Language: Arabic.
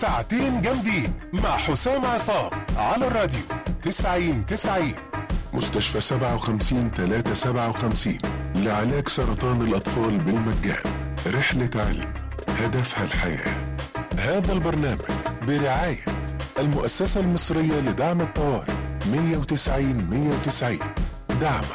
ساعتين جامدين مع حسام عصام على الراديو 90-90. مستشفى 57-357 لعلاج سرطان الأطفال بالمجان. رحلة علم هدفها الحياة. هذا البرنامج برعاية المؤسسة المصرية لدعم الطوارئ 190-190. دعم